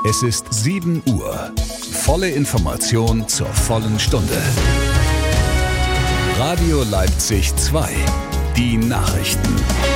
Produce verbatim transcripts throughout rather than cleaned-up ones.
Es ist sieben Uhr. Volle Information zur vollen Stunde. Radio Leipzig zwei. Die Nachrichten.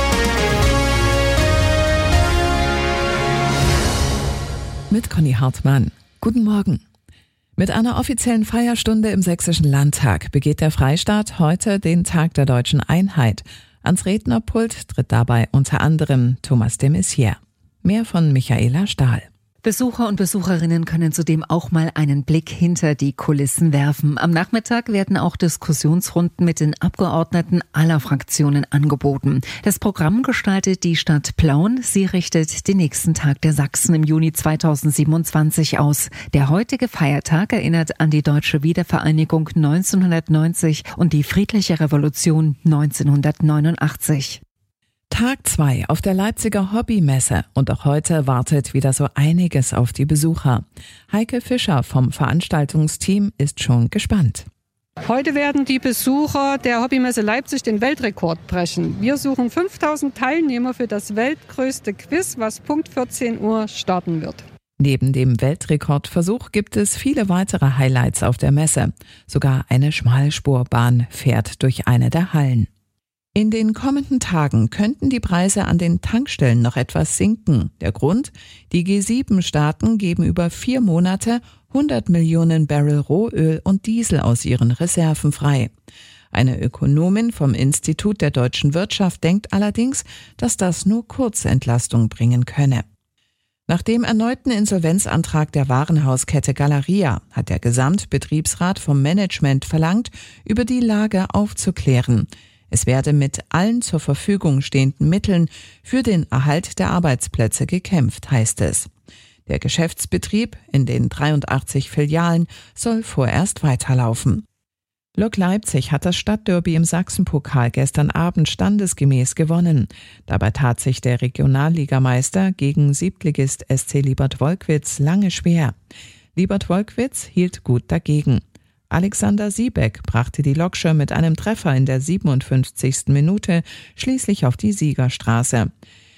Mit Conny Hartmann. Guten Morgen. Mit einer offiziellen Feierstunde im Sächsischen Landtag begeht der Freistaat heute den Tag der deutschen Einheit. Ans Rednerpult tritt dabei unter anderem Thomas de Maizière. Mehr von Michaela Stahl. Besucher und Besucherinnen können zudem auch mal einen Blick hinter die Kulissen werfen. Am Nachmittag werden auch Diskussionsrunden mit den Abgeordneten aller Fraktionen angeboten. Das Programm gestaltet die Stadt Plauen. Sie richtet den nächsten Tag der Sachsen im Juni zweitausendsiebenundzwanzig aus. Der heutige Feiertag erinnert an die deutsche Wiedervereinigung neunzehnhundertneunzig und die friedliche Revolution neunzehnhundertneunundachtzig. Tag zwei auf der Leipziger Hobbymesse und auch heute wartet wieder so einiges auf die Besucher. Heike Fischer vom Veranstaltungsteam ist schon gespannt. Heute werden die Besucher der Hobbymesse Leipzig den Weltrekord brechen. Wir suchen fünftausend Teilnehmer für das weltgrößte Quiz, was Punkt vierzehn Uhr starten wird. Neben dem Weltrekordversuch gibt es viele weitere Highlights auf der Messe. Sogar eine Schmalspurbahn fährt durch eine der Hallen. In den kommenden Tagen könnten die Preise an den Tankstellen noch etwas sinken. Der Grund? Die G sieben Staaten geben über vier Monate hundert Millionen Barrel Rohöl und Diesel aus ihren Reserven frei. Eine Ökonomin vom Institut der deutschen Wirtschaft denkt allerdings, dass das nur Kurzentlastung bringen könne. Nach dem erneuten Insolvenzantrag der Warenhauskette Galeria hat der Gesamtbetriebsrat vom Management verlangt, über die Lage aufzuklären. Es werde mit allen zur Verfügung stehenden Mitteln für den Erhalt der Arbeitsplätze gekämpft, heißt es. Der Geschäftsbetrieb in den dreiundachtzig Filialen soll vorerst weiterlaufen. Lok Leipzig hat das Stadtderby im Sachsenpokal gestern Abend standesgemäß gewonnen. Dabei tat sich der Regionalligameister gegen Siebtligist S C Liebert-Wolkwitz lange schwer. Liebert-Wolkwitz hielt gut dagegen. Alexander Siebeck brachte die Lokscher mit einem Treffer in der siebenundfünfzigsten Minute schließlich auf die Siegerstraße.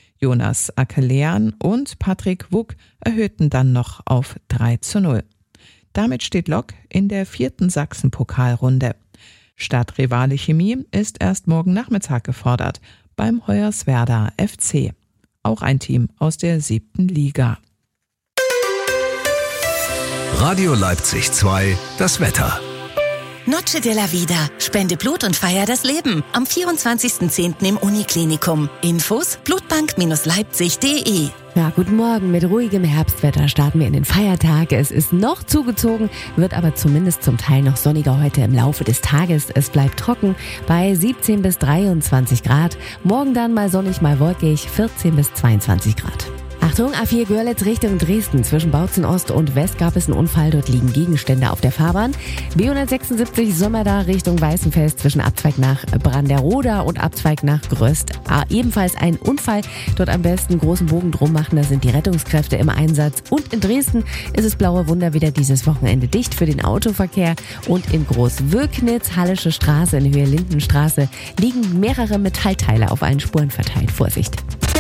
Jonas Akelean und Patrick Wuck erhöhten dann noch auf drei zu null. Damit steht Lok in der vierten Sachsenpokalrunde. Stadtrivale Chemie ist erst morgen Nachmittag gefordert beim Hoyerswerda F C. Auch ein Team aus der siebten Liga. Radio Leipzig zwei, das Wetter. Noche de la Vida. Spende Blut und feier das Leben. Am vierundzwanzigsten zehnten im Uniklinikum. Infos blutbank Leipzig punkt de. Ja, guten Morgen. Mit ruhigem Herbstwetter starten wir in den Feiertag. Es ist noch zugezogen, wird aber zumindest zum Teil noch sonniger heute im Laufe des Tages. Es bleibt trocken bei siebzehn bis dreiundzwanzig Grad. Morgen dann mal sonnig, mal wolkig, vierzehn bis zweiundzwanzig Grad. Achtung, A vier Görlitz Richtung Dresden. Zwischen Bautzen Ost und West gab es einen Unfall. Dort liegen Gegenstände auf der Fahrbahn. B hundertsechsundsiebzig Sommerda Richtung Weißenfels zwischen Abzweig nach Branderoda und Abzweig nach Gröst. Ah, ebenfalls ein Unfall. Dort am besten großen Bogen drum machen. Da sind die Rettungskräfte im Einsatz. Und in Dresden ist es blaue Wunder wieder dieses Wochenende dicht für den Autoverkehr. Und in Großwöcknitz, Hallische Straße in Höhe Lindenstraße, liegen mehrere Metallteile auf allen Spuren verteilt. Vorsicht!